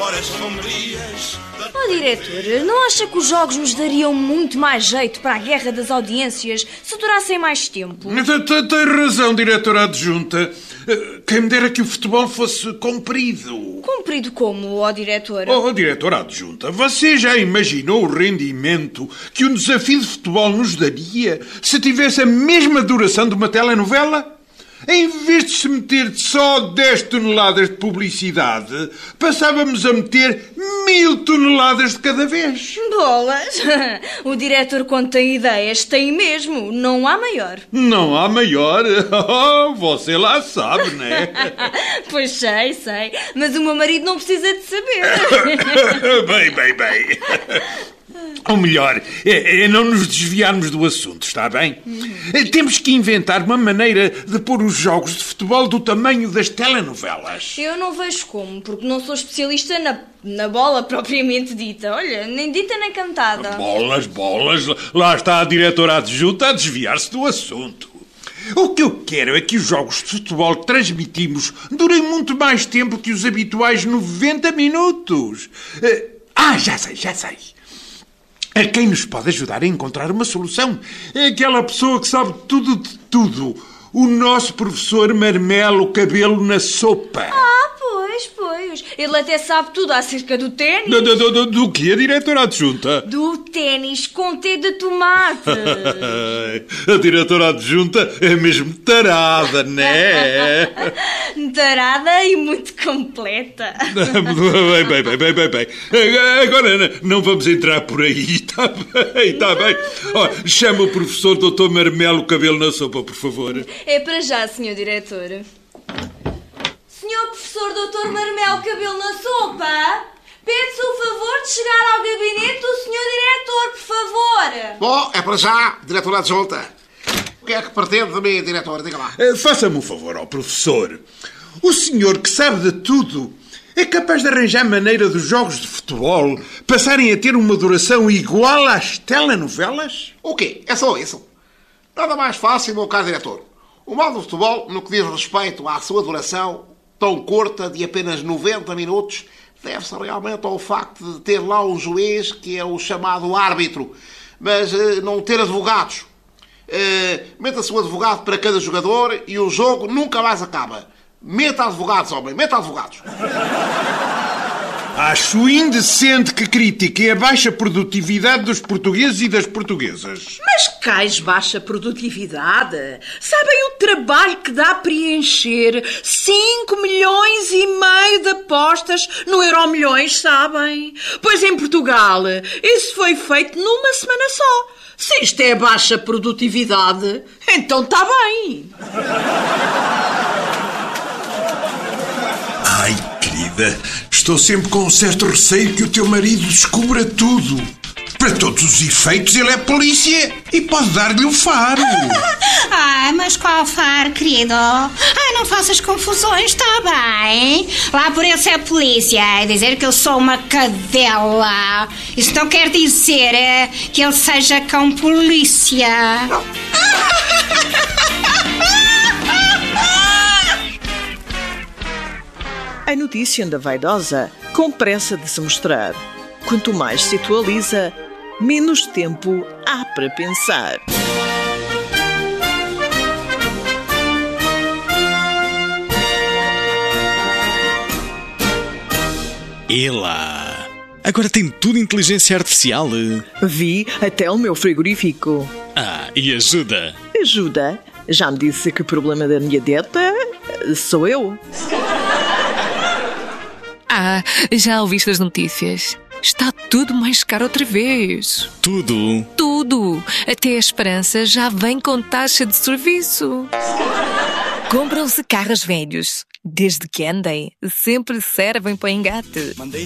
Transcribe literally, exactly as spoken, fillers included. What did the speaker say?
horas sombrias. Ó diretor, não acha que os jogos nos dariam muito mais jeito para a guerra das audiências se durassem mais tempo? Tem razão, diretora adjunta. Quem me dera que o futebol fosse comprido. Comprido como, ó diretor? Oh, diretora adjunta, você já imaginou o rendimento que um desafio de futebol nos daria se tivesse a mesma duração de uma telenovela? Em vez de se meter só dez toneladas de publicidade, passávamos a meter mil toneladas de cada vez. Bolas! O diretor, quando tem ideias, tem mesmo. Não há maior. Não há maior? Oh, você lá sabe, não é? Pois sei, sei. Mas o meu marido não precisa de saber. Bem, bem, bem. O melhor é, é não nos desviarmos do assunto, está bem? Uhum. Temos que inventar uma maneira de pôr os jogos de futebol do tamanho das telenovelas. Eu não vejo como, porque não sou especialista na, na bola propriamente dita. Olha, nem dita nem cantada. Bolas, bolas. Lá está a diretora adjunta a desviar-se do assunto. O que eu quero é que os jogos de futebol que transmitimos durem muito mais tempo que os habituais noventa minutos. Ah, já sei, já sei. A quem nos pode ajudar a encontrar uma solução é aquela pessoa que sabe tudo de tudo. O nosso professor Marmelo Cabelo na Sopa. Ah, pois, pois. Ele até sabe tudo acerca do ténis. Do, do, do, do que, a diretora adjunta? Do ténis com T de tomate. A diretora adjunta é mesmo tarada, não é? Tarada e muito completa. Bem, bem, bem, bem, bem, bem. Agora não vamos entrar por aí, está bem, está bem. Oh, chama o professor doutor Marmelo Cabelo na Sopa, por favor. É para já, senhor diretor. Senhor professor doutor Marmelo Cabelo na Sopa, pede-se o favor de chegar ao gabinete do senhor diretor, por favor. Bom, é para já, diretora adjunta. O que é que pretende de mim, diretor? Diga lá. Faça-me um favor ao professor. O senhor que sabe de tudo é capaz de arranjar maneira dos jogos de futebol passarem a ter uma duração igual às telenovelas? O quê? É só isso? Nada mais fácil, meu caro diretor. O mal do futebol, no que diz respeito à sua duração tão curta de apenas noventa minutos, deve-se realmente ao facto de ter lá um juiz que é o chamado árbitro, mas uh, não ter advogados. Uh, meta-se um advogado para cada jogador e o jogo nunca mais acaba. Meta advogados, homem, meta advogados. Acho indecente que critiquem a baixa produtividade dos portugueses e das portuguesas. Mas cais baixa produtividade? Sabem o trabalho que dá a preencher cinco milhões e meio de apostas no Euromilhões, sabem? Pois em Portugal isso foi feito numa semana só. Se isto é baixa produtividade, então está bem. Ai, querida, estou sempre com um certo receio que o teu marido descubra tudo. Para todos os efeitos, ele é polícia e pode dar-lhe um faro. Ai, mas qual faro, querido? Ai, não faças confusões, está bem? Lá por ele ser polícia é dizer que eu sou uma cadela. Isso não quer dizer é, que ele seja cão polícia. A notícia anda vaidosa, com pressa de se mostrar. Quanto mais se atualiza, menos tempo há para pensar. E lá! Agora tem tudo inteligência artificial. Vi até o meu frigorífico. Ah, e ajuda? Ajuda? Já me disse que o problema da minha dieta sou eu. Ah, já ouviste as notícias? Está tudo mais caro outra vez. Tudo? Tudo. Até a Esperança já vem com taxa de serviço. Compram-se carros velhos. Desde que andem, sempre servem para engate.